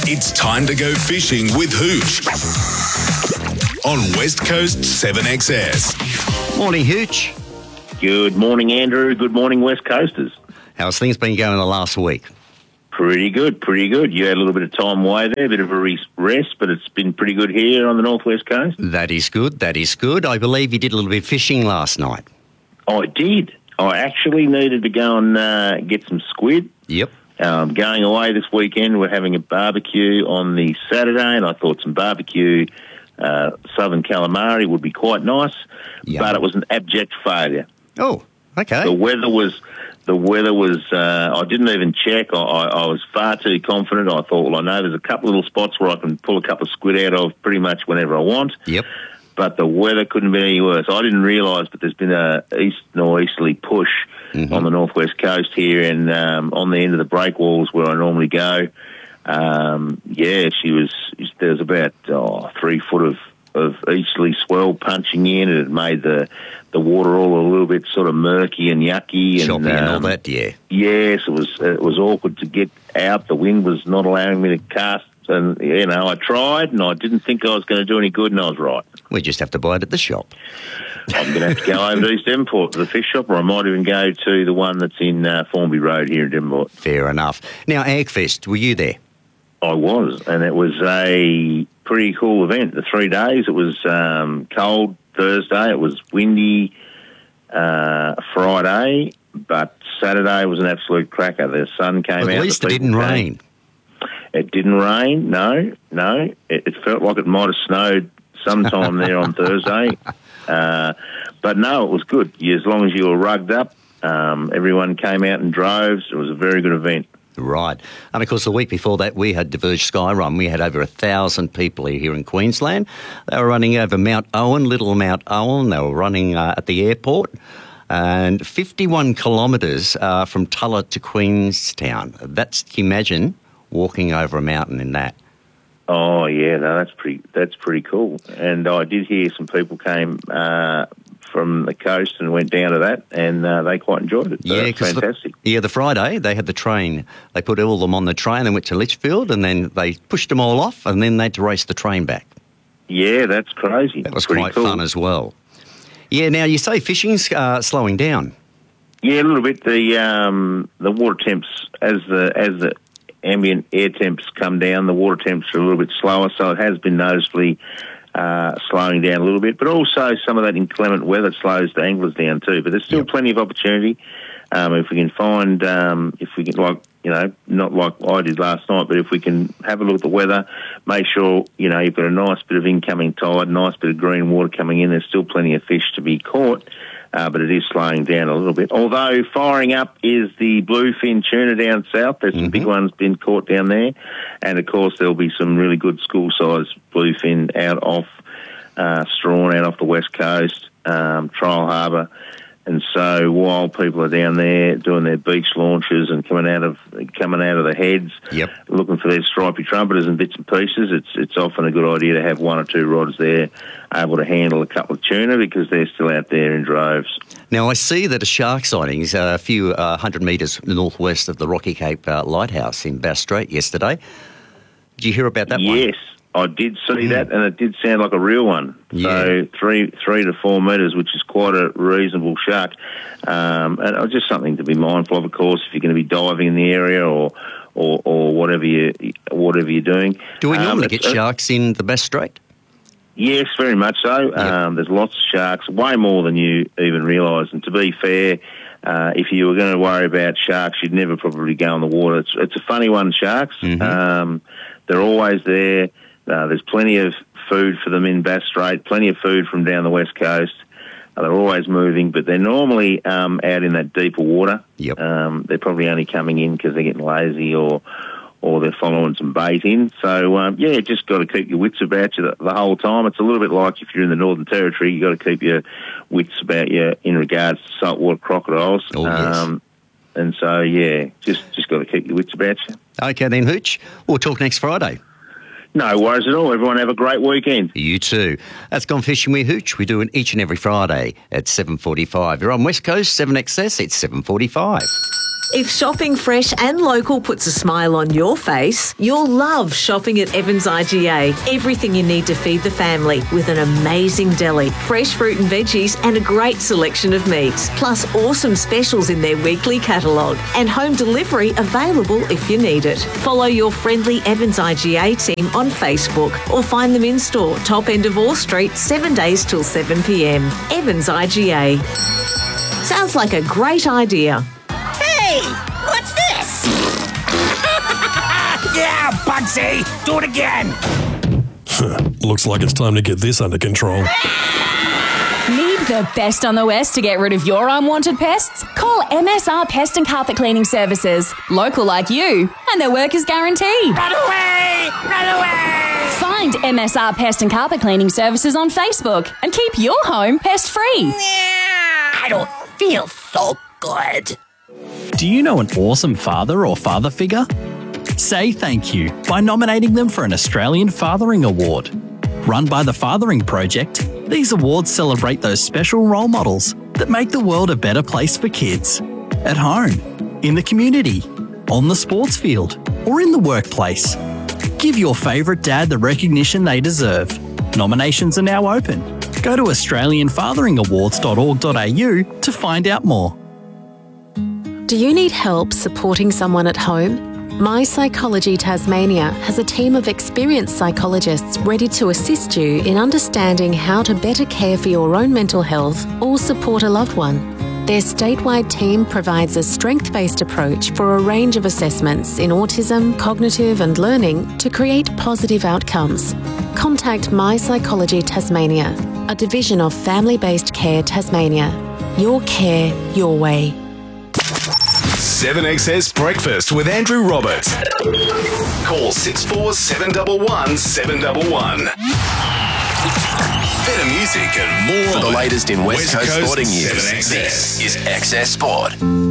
It's time to go fishing with Hooch on West Coast 7XS. Morning, Hooch. Good morning, Andrew. Good morning, West Coasters. How's things been going the last week? Pretty good, pretty good. You had a little bit of time away there, a bit of a rest, but it's been pretty good here on the northwest coast. That is good, that is good. I believe you did a little bit of fishing last night. I did. I actually needed to go and get some squid. Yep. Going away this weekend, we're having a barbecue on the Saturday, and I thought some barbecue southern calamari would be quite nice, but it was an abject failure. Oh, okay. The weather was. I didn't even check. I was far too confident. I thought, well, I know there's a couple little spots where I can pull a couple of squid out of pretty much whenever I want. Yep. But the weather couldn't be any worse. I didn't realise, but there's been a northeasterly push on the northwest coast here, and on the end of the breakwalls where I normally go, there was about 3 foot of easterly swell punching in, and it made the water all a little bit sort of murky and yucky. Choppy and all that, yeah. Yes, it was awkward to get out. The wind was not allowing me to cast, and, I tried, and I didn't think I was going to do any good, and I was right. We just have to buy it at the shop. I'm going to have to go over to East Devonport to the fish shop, or I might even go to the one that's in Formby Road here in Devonport. Fair enough. Now, Agfest, were you there? I was, and it was a pretty cool event. The 3 days, it was cold Thursday, it was windy Friday, but Saturday was an absolute cracker. The sun came out. At least it didn't rain. It didn't rain, no. It felt like it might have snowed sometime there on Thursday. But no, it was good. As long as you were rugged up, everyone came out in droves. It was a very good event. Right. And, of course, the week before that, we had Diverge Sky Run. We had over 1,000 people here in Queensland. They were running over Mount Owen, Little Mount Owen. They were running at the airport. And 51 kilometres from Tulla to Queenstown. Can you imagine walking over a mountain in that? Oh, yeah, no, that's pretty cool. And I did hear some people came from the coast and went down to that, and they quite enjoyed it. So yeah, because fantastic. The Friday they had the train. They put all of them on the train and went to Litchfield, and then they pushed them all off, and then they had to race the train back. Yeah, that's crazy. That was pretty quite cool. fun as well. Yeah, now you say fishing's slowing down. Yeah, a little bit. The water temps as the ambient air temps come down, the water temps are a little bit slower, so it has been noticeably slowing down a little bit, but also some of that inclement weather slows the anglers down too. But there's still plenty of opportunity if we can find, not like I did last night, but if we can have a look at the weather, make sure, you've got a nice bit of incoming tide, nice bit of green water coming in. There's still plenty of fish to be caught, but it is slowing down a little bit. Although firing up is the bluefin tuna down south. There's some big ones been caught down there. And, of course, there'll be some really good school-sized bluefin out off Strawn, out off the west coast, Trial Harbour. And so while people are down there doing their beach launches and coming out of the heads, looking for their stripy trumpeters and bits and pieces, it's often a good idea to have 1 or 2 rods there able to handle a couple of tuna because they're still out there in droves. Now, I see that a shark sighting is a few 100 metres northwest of the Rocky Cape Lighthouse in Bass Strait yesterday. Did you hear about that one? Yes, I did see that, and it did sound like a real one. Yeah. So 3 to 4 metres, which is quite a reasonable shark. And just something to be mindful of course, if you're going to be diving in the area or whatever you're doing. Do we normally get sharks in the Bass Strait? Yes, very much so. There's lots of sharks, way more than you even realise. And to be fair, if you were going to worry about sharks, you'd never probably go in the water. It's a funny one, sharks. They're always there. There's plenty of food for them in Bass Strait, plenty of food from down the west coast. They're always moving, but they're normally out in that deeper water. They're probably only coming in because they're getting lazy or they're following some bait in. So, just got to keep your wits about you the whole time. It's a little bit like if you're in the Northern Territory, you got to keep your wits about you in regards to saltwater crocodiles. Oh, yes. And so, just got to keep your wits about you. Okay then, Hooch. We'll talk next Friday. No worries at all. Everyone have a great weekend. You too. That's Gone Fishing with Hooch. We do it each and every Friday at 7:45. You're on West Coast 7XS. It's 7:45. If shopping fresh and local puts a smile on your face, you'll love shopping at Evans IGA. Everything you need to feed the family with an amazing deli, fresh fruit and veggies and a great selection of meats. Plus awesome specials in their weekly catalogue and home delivery available if you need it. Follow your friendly Evans IGA team on Facebook or find them in store, top end of Orr Street, 7 days till 7 p.m. Evans IGA. Sounds like a great idea. Hey, what's this? Yeah, Bugsy, do it again. Looks like it's time to get this under control. Need the best on the West to get rid of your unwanted pests? Call MSR Pest and Carpet Cleaning Services. Local like you, and their work is guaranteed. Run away! Run away! Find MSR Pest and Carpet Cleaning Services on Facebook and keep your home pest-free. Yeah, I don't feel so good. Do you know an awesome father or father figure? Say thank you by nominating them for an Australian Fathering Award. Run by the Fathering Project, these awards celebrate those special role models that make the world a better place for kids. At home, in the community, on the sports field, or in the workplace. Give your favourite dad the recognition they deserve. Nominations are now open. Go to australianfatheringawards.org.au to find out more. Do you need help supporting someone at home? My Psychology Tasmania has a team of experienced psychologists ready to assist you in understanding how to better care for your own mental health or support a loved one. Their statewide team provides a strength-based approach for a range of assessments in autism, cognitive and learning to create positive outcomes. Contact My Psychology Tasmania, a division of Family-Based Care Tasmania. Your care, your way. 7XS Breakfast with Andrew Roberts. Call 64711 711. Better music and more. For the latest in West Coast sporting news, 7XS. this is XS Sport.